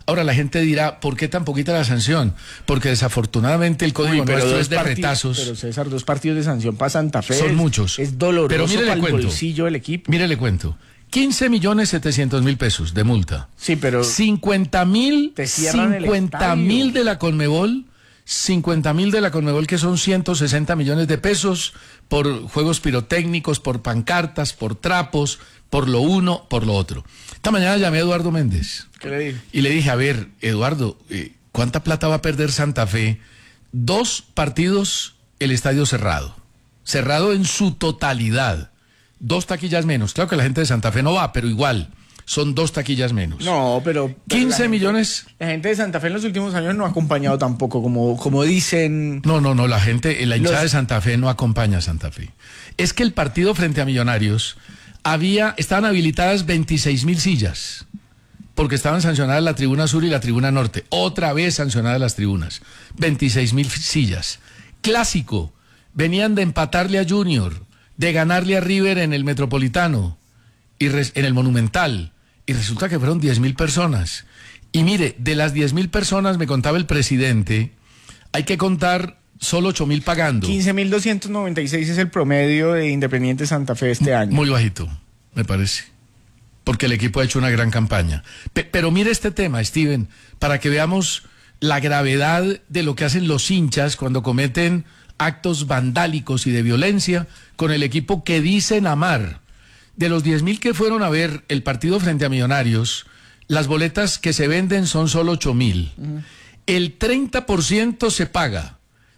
Ahora la gente dirá, ¿por qué tan poquita la sanción? Porque desafortunadamente el código nuestro es de retazos. Pero César, 2 partidos de sanción para Santa Fe. Son muchos. Es doloroso pero mire, para le el cuento, bolsillo del equipo. Mire, le cuento. 15.700.000 pesos de multa. Sí, pero 50.000 te cierran el 50.000 de la Conmebol. 50.000 de la Conmebol, que son 160 millones de pesos por juegos pirotécnicos, por pancartas, por trapos, por lo uno, por lo otro. Esta mañana llamé a Eduardo Méndez. ¿Qué le dije? Y le dije, a ver, Eduardo, ¿cuánta plata va a perder Santa Fe? 2 partidos, el estadio cerrado. Cerrado en su totalidad. 2 taquillas menos. Claro que la gente de Santa Fe no va, pero igual. Son 2 taquillas menos. No, pero 15 millones. La gente de Santa Fe en los últimos años no ha acompañado tampoco, como dicen. No, la gente, la hinchada de Santa Fe no acompaña a Santa Fe. Es que el partido frente a Millonarios estaban habilitadas 26.000 sillas, porque estaban sancionadas la tribuna sur y la tribuna norte. Otra vez sancionadas las tribunas. 26.000 sillas. Clásico. Venían de empatarle a Junior, de ganarle a River en el Metropolitano y en el Monumental. Y resulta que fueron 10.000 personas. Y mire, de las 10.000 personas, me contaba el presidente, hay que contar solo 8.000 pagando. 15.296 es el promedio de Independiente Santa Fe este año. Muy bajito, me parece. Porque el equipo ha hecho una gran campaña. Pero mire este tema, Steven, para que veamos la gravedad de lo que hacen los hinchas cuando cometen actos vandálicos y de violencia con el equipo que dicen amar. De los 10.000 que fueron a ver el partido frente a Millonarios, las boletas que se venden son solo 8.000. El 30% se paga,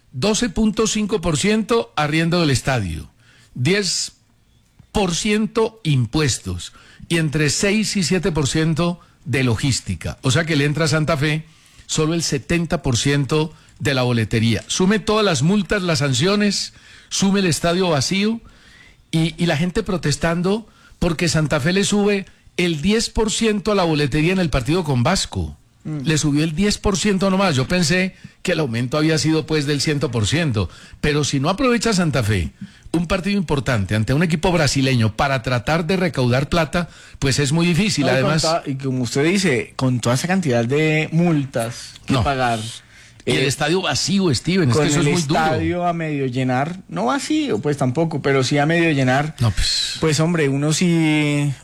12.5% arriendo del estadio, 10% impuestos y entre 6 y 7% de logística. O sea que le entra a Santa Fe solo el 70% de la boletería. Sume todas las multas, las sanciones, sume el estadio vacío y la gente protestando porque Santa Fe le sube el 10% a la boletería en el partido con Vasco. Le subió el 10% nomás. Yo pensé que el aumento había sido pues del 100%. Pero si no aprovecha Santa Fe un partido importante ante un equipo brasileño para tratar de recaudar plata, pues es muy difícil. Además, y como usted dice, con toda esa cantidad de multas que pagar. Y el estadio vacío, Steven, es que eso es muy duro. El estadio a medio llenar, no vacío, pues tampoco, pero sí a medio llenar. No, pues hombre, uno sí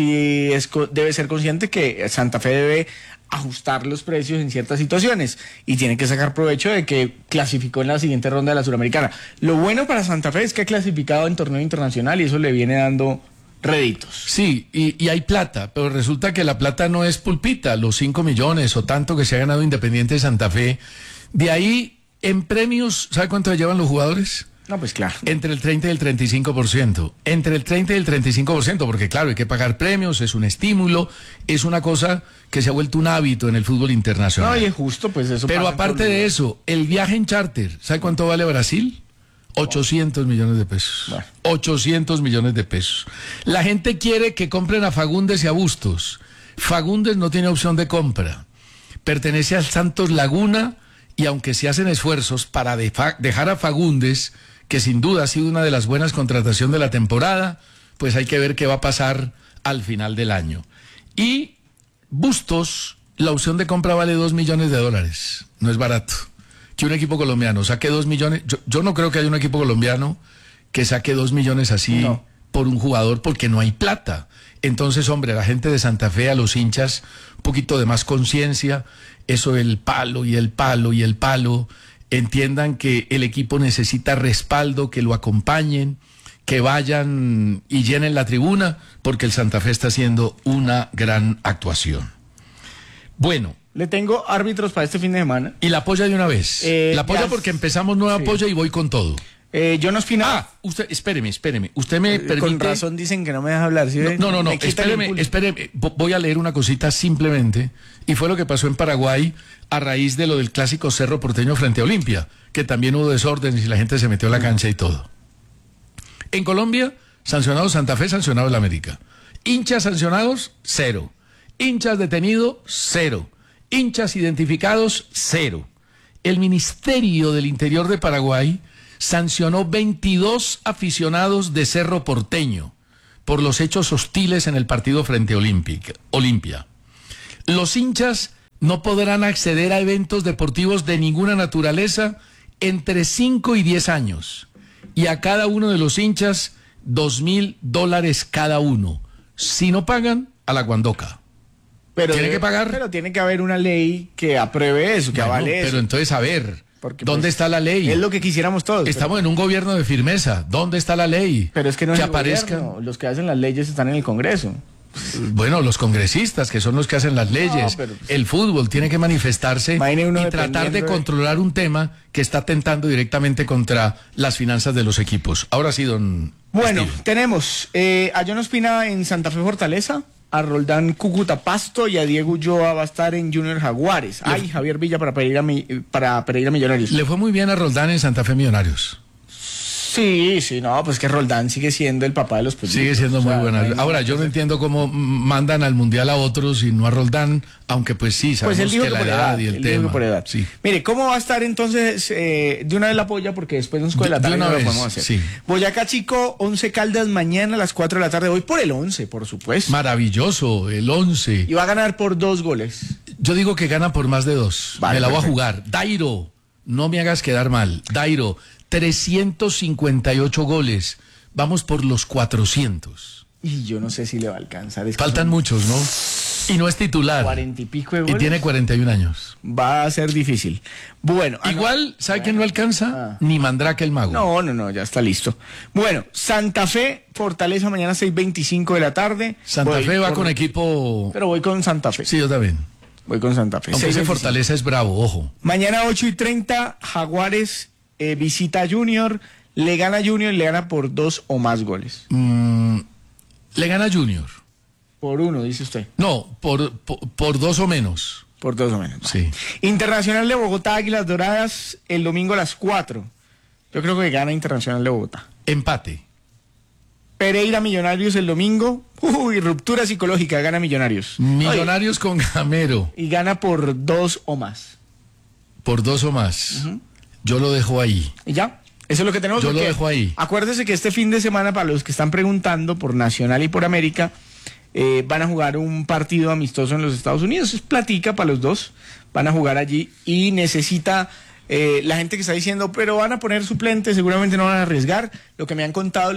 debe ser consciente que Santa Fe debe ajustar los precios en ciertas situaciones y tiene que sacar provecho de que clasificó en la siguiente ronda de la Suramericana. Lo bueno para Santa Fe es que ha clasificado en torneo internacional y eso le viene dando réditos. Sí, y hay plata, pero resulta que la plata no es pulpita, los 5 millones o tanto que se ha ganado Independiente de Santa Fe. De ahí, en premios, ¿sabe cuánto llevan los jugadores? No, pues claro. Entre el 30 y el 35%. Entre el 30 y el 35%, porque claro, hay que pagar premios, es un estímulo, es una cosa que se ha vuelto un hábito en el fútbol internacional. No, y es justo, pues eso. Pero aparte de eso, el viaje en charter, ¿sabe cuánto vale Brasil? 800 millones de pesos. Bueno. 800 millones de pesos. La gente quiere que compren a Fagundes y a Bustos. Fagundes no tiene opción de compra. Pertenece al Santos Laguna y aunque se hacen esfuerzos para dejar a Fagundes, que sin duda ha sido una de las buenas contrataciones de la temporada, pues hay que ver qué va a pasar al final del año. Y Bustos, la opción de compra vale $2 millones. No es barato. Que un equipo colombiano saque 2 millones, yo no creo que haya un equipo colombiano que saque 2 millones así por un jugador porque no hay plata. Entonces, hombre, a la gente de Santa Fe, a los hinchas, un poquito de más conciencia, eso del palo y el palo y el palo, entiendan que el equipo necesita respaldo, que lo acompañen, que vayan y llenen la tribuna, porque el Santa Fe está haciendo una gran actuación. Bueno. Le tengo árbitros para este fin de semana. ¿Y la apoya de una vez? La apoya porque empezamos nueva apoya y voy con todo. Jonas Pinal. Usted, espéreme. Usted me permite... Con razón dicen que no me deja hablar, ¿sí? No, espéreme. Voy a leer una cosita simplemente. Y fue lo que pasó en Paraguay a raíz de lo del clásico Cerro Porteño frente a Olimpia, que también hubo desórdenes y la gente se metió a la cancha y todo. En Colombia, sancionado Santa Fe, sancionado el América. Hinchas sancionados, 0. Hinchas detenidos, 0. Hinchas identificados, 0. El Ministerio del Interior de Paraguay sancionó 22 aficionados de Cerro Porteño por los hechos hostiles en el partido frente a Olimpia. Los hinchas no podrán acceder a eventos deportivos de ninguna naturaleza entre 5 y 10 años. Y a cada uno de los hinchas, $2,000 cada uno. Si no pagan, a la guandoca. Pero ¿Tiene que pagar? Pero tiene que haber una ley que apruebe eso, que avale eso. Pero entonces, a ver, Porque, ¿dónde pues, está la ley? Es lo que quisiéramos todos. Estamos en un gobierno de firmeza. ¿Dónde está la ley? Pero es que no es que el aparezcan. gobierno. Los que hacen las leyes están en el Congreso. Bueno, los congresistas, que son los que hacen las leyes, pero- el fútbol tiene que manifestarse Imagine uno y tratar de dependiendo de- controlar un tema que está atentando directamente contra las finanzas de los equipos. Ahora sí, don Bueno, Steven. tenemos a John Ospina en Santa Fe Fortaleza, a Roldán Cúcuta Pasto y a Diego Ulloa va a estar en Junior Jaguares. Ay, Javier Villa para Pereira Millonarios. Le fue muy bien a Roldán en Santa Fe Millonarios. Sí, no, pues que Roldán sigue siendo el papá de los pollitos. Sigue siendo O muy sea, buena. no hay Ahora, nada yo que no entiendo cómo mandan al Mundial a otros y no a Roldán, aunque pues sí, Pues sabemos él dijo que que la por edad edad, y el él dijo tema. que por edad. Sí. Mire, ¿cómo va a estar entonces? De una vez la polla, porque después nos de la De tarde una no lo vez, podemos hacer. sí. Boyacá Chico, 11 Caldas mañana a las 4 de la tarde. Voy por el 11, por supuesto. Maravilloso, el 11. Y va a ganar por 2 goles. Yo digo que gana por más de 2. Vale, me la voy a perfecto. jugar. Dairo, no me hagas quedar mal. Dairo, 358 goles. Vamos por los 400. Y yo no sé si le va a alcanzar. Es que Faltan son muchos, ¿no? Y no es titular. 40 y pico de Y goles. tiene 41 años. Va a ser difícil. Bueno. Igual, ¿sabe quién no alcanza? Ni Mandrake el mago. No, ya está listo. Bueno, Santa Fe, Fortaleza, mañana 6:25 de la tarde. Santa Voy Fe va por- con equipo... Pero voy con Santa Fe. Sí, yo también. Voy con Santa Fe. Aunque ese 6:25. Fortaleza es bravo, ojo. Mañana 8:30, Jaguares visita a Junior. Le gana a Junior y le gana por 2 o más goles. Le gana Junior. Por 1, dice usted. No, por 2 o menos. Por 2 o menos. Sí. Internacional de Bogotá, Águilas Doradas, el domingo a las 4. Yo creo que gana Internacional de Bogotá. Empate. Pereira Millonarios el domingo. Uy, ruptura psicológica, gana Millonarios. Millonarios con Gamero. Y gana por 2 o más. Por 2 o más. Yo lo dejo ahí. ¿Y ya? Eso es lo que tenemos. Yo lo porque dejo ahí. Acuérdese que este fin de semana, para los que están preguntando por Nacional y por América, van a jugar un partido amistoso en los Estados Unidos. Es platica para los dos. Van a jugar allí y necesita... la gente que está diciendo, pero van a poner suplentes, seguramente no van a arriesgar. Lo que me han contado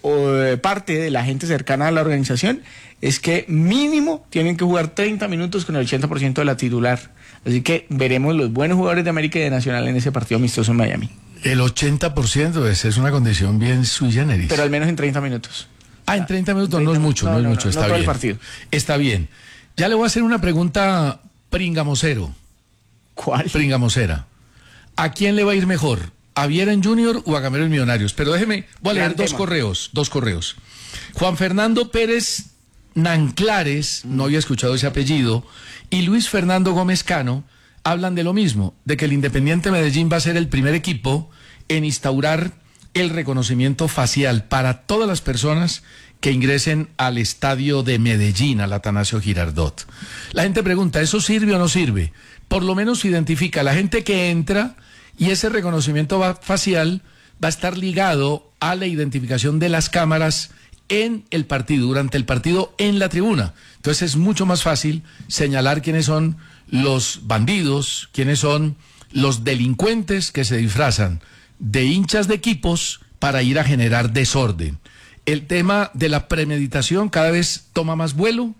parte de la gente cercana a la organización es que mínimo tienen que jugar 30 minutos con el 80% de la titular. Así que veremos los buenos jugadores de América y de Nacional en ese partido amistoso en Miami. El 80% es una condición bien sui generis. Pero al menos en 30 minutos. En 30 minutos no es mucho, no es mucho, está todo bien. el partido. Está bien. Ya le voy a hacer una pregunta pringamosero, ¿Cuál? pringamosera. ¿A quién le va a ir mejor? ¿A Viera en Junior o a Gamero en Millonarios? Pero déjeme, voy a leer Gran tema. dos correos. Juan Fernando Pérez Nanclares, no había escuchado ese apellido, y Luis Fernando Gómez Cano hablan de lo mismo, de que el Independiente Medellín va a ser el primer equipo en instaurar el reconocimiento facial para todas las personas que ingresen al estadio de Medellín, al Atanasio Girardot. La gente pregunta, ¿eso sirve o no sirve? Por lo menos identifica a la gente que entra y ese reconocimiento facial va a estar ligado a la identificación de las cámaras en el partido, durante el partido en la tribuna. Entonces es mucho más fácil señalar quiénes son los bandidos, quiénes son los delincuentes que se disfrazan de hinchas de equipos para ir a generar desorden. El tema de la premeditación cada vez toma más vuelo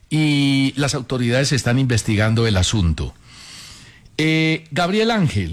y las autoridades están investigando el asunto. Gabriel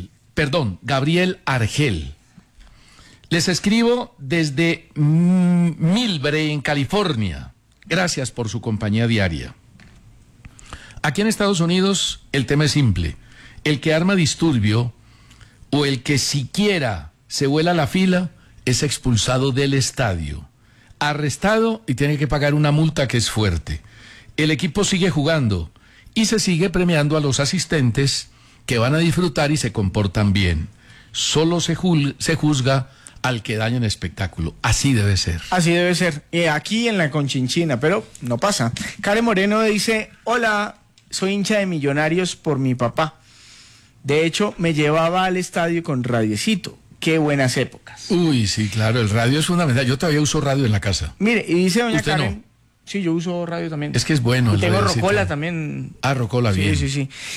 Argel. Les escribo desde Millbrae, en California. Gracias por su compañía diaria. Aquí en Estados Unidos el tema es simple. El que arma disturbio o el que siquiera se vuela la fila es expulsado del estadio, arrestado y tiene que pagar una multa que es fuerte. El equipo sigue jugando y se sigue premiando a los asistentes que van a disfrutar y se comportan bien. Solo se juzga al que daña el espectáculo. Así debe ser. Así debe ser. Aquí en la Conchinchina, pero no pasa. Karen Moreno dice, hola, soy hincha de Millonarios por mi papá. De hecho, me llevaba al estadio con radiecito. Qué buenas épocas. Uy, sí, claro, el radio es fundamental. Yo todavía uso radio en la casa. Mire, y dice doña ¿Usted Karen... no? Sí, yo uso radio también. Es que es bueno. Y el tengo radiocito. Rocola también. Ah, Rocola, bien. Sí.